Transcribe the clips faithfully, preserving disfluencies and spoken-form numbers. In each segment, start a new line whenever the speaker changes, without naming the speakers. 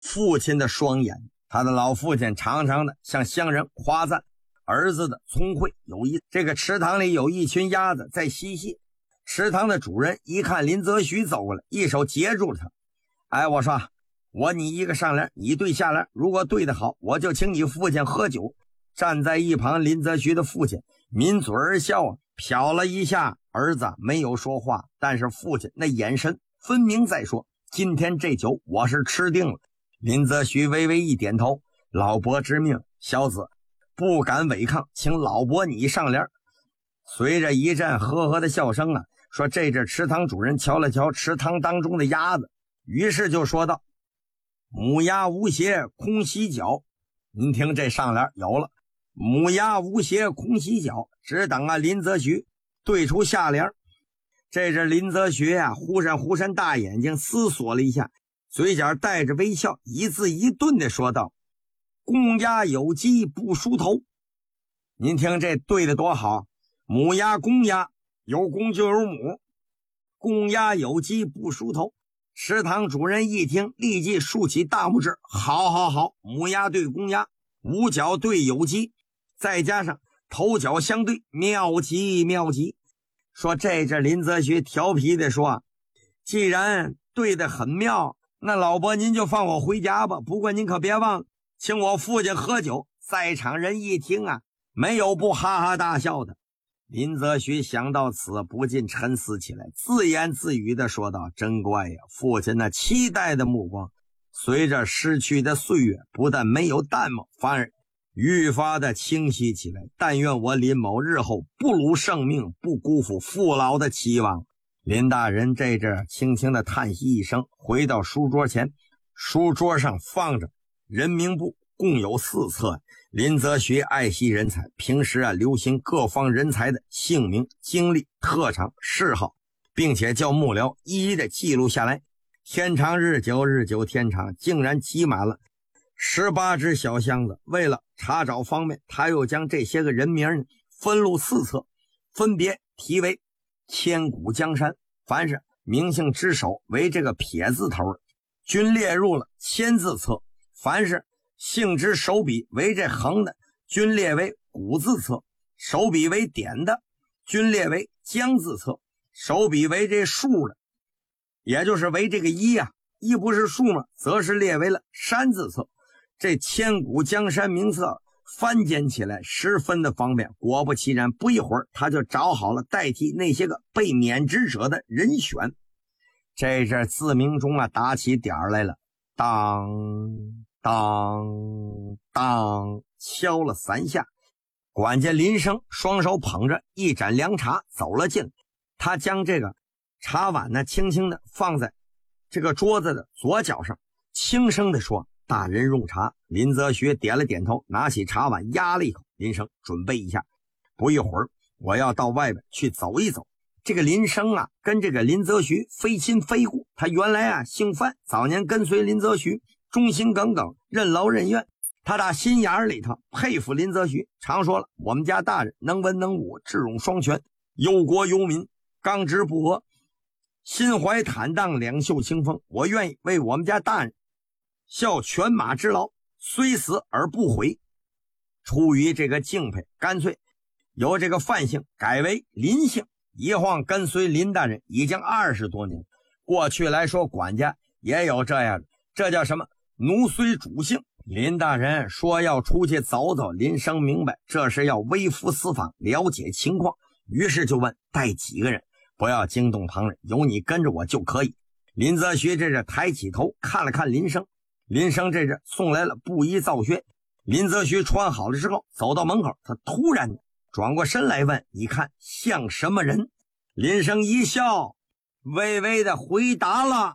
父亲的双眼。他的老父亲常常的向乡人夸赞儿子的聪慧有意。这个池塘里有一群鸭子在嬉戏，池塘的主人一看林则徐走过来，一手截住了他。哎，我说我你一个上联，你对下联，如果对得好，我就请你父亲喝酒。站在一旁林则徐的父亲抿嘴而笑啊，瞟了一下儿子，没有说话，但是父亲那眼神分明在说，今天这酒我是吃定了。林则徐微微一点头，老伯之命，小子不敢违抗，请老伯你上联。随着一阵呵呵的笑声啊，说这只池塘主人瞧了瞧池塘当中的鸭子，于是就说道：母鸭无邪空洗脚。您听这上联有了，母鸭无邪空洗脚，只等啊林则徐对出下联。这只林则徐啊忽闪忽闪大眼睛，思索了一下，嘴角带着微笑，一字一顿地说道：公鸭有鸡不梳头。您听这对的多好，母鸭公鸭，有公就有母，公鸭有鸡不梳头。池塘主人一听，立即竖起大拇指，好好好，母鸭对公鸭，无角对有鸡，再加上头角相对，妙极妙极。说这这林则徐调皮地说，既然对得很妙，那老伯您就放我回家吧，不过您可别忘了请我父亲喝酒。在场人一听啊，没有不哈哈大笑的。林则徐想到此，不禁沉思起来，自言自语地说道：真怪呀，父亲那期待的目光随着逝去的岁月不但没有淡漠，反而愈发的清晰起来。但愿我林某日后不辱生命，不辜负父老的期望。林大人这阵轻轻的叹息一声，回到书桌前，书桌上放着人名簿，共有四册。林则徐爱惜人才，平时啊留心各方人才的姓名、经历、特长、嗜好，并且叫幕僚一一的记录下来。天长日久，日久天长，竟然挤满了十八只小箱子。为了查找方便，他又将这些个人名分录四册，分别题为千古江山，凡是名姓之首为这个撇字头均列入了千字册，凡是姓之手笔为这横的均列为古字册，手笔为点的均列为江字册，手笔为这竖的也就是为这个一啊，一不是竖嘛，则是列为了山字册。这千古江山名册翻检起来十分的方便，果不其然，不一会儿他就找好了代替那些个被免职者的人选。这阵字明中啊打起点儿来了，当当当敲了三下，管家林生双手捧着一盏凉茶走了进来，他将这个茶碗呢轻轻的放在这个桌子的左角上，轻声的说：大人用茶。林则徐点了点头，拿起茶碗压了一口。林生准备一下，不一会儿我要到外边去走一走。这个林生啊跟这个林则徐非亲非故，他原来啊姓范，早年跟随林则徐忠心耿耿，任劳任怨。他打心眼里头佩服林则徐，常说了，我们家大人能文能武，智勇双全，忧国忧民，刚直不阿，心怀坦荡，两袖清风。我愿意为我们家大人效犬马之劳，虽死而不悔。出于这个敬佩，干脆由这个范姓改为林姓，一晃跟随林大人已经二十多年。过去来说管家也有这样的，这叫什么？奴随主姓。林大人说要出去走走，林生明白这是要微服私访，了解情况，于是就问带几个人，不要惊动旁人，有你跟着我就可以。林则徐这是抬起头看了看林生，林生这是送来了布衣皂靴。林则徐穿好了之后走到门口，他突然转过身来问：你看像什么人？林生一笑，微微的回答了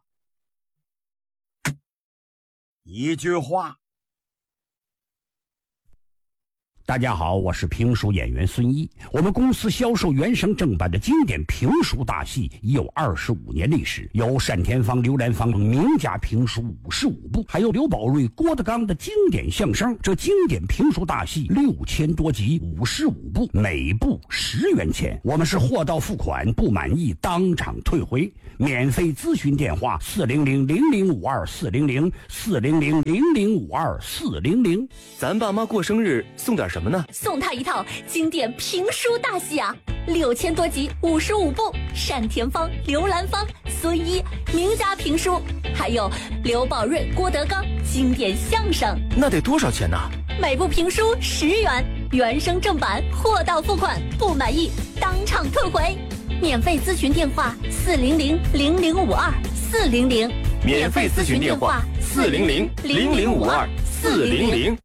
一句话。
大家好，我是评书演员孙一。我们公司销售原声正版的经典评书大戏已有二十五年历史，有单田芳、刘兰芳名家评书五十五部，还有刘宝瑞、郭德纲的经典相声。这经典评书大戏六千多集，五十五部，每部十元钱。我们是货到付款，不满意当场退回。免费咨询电话：四零零零零五二四零零四零零零零五二四零零。
咱爸妈过生日送点什么呢？
送他一套经典评书大戏啊，六千多集，五十五部，单田芳、刘兰芳、孙一名家评书，还有刘宝瑞、郭德纲经典相声。
那得多少钱呢？
每部评书十元，原声正版，货到付款，不满意当场退回。免费咨询电话：四零零零零五二四零零。
免费咨询电话：四零零零零五二四零零。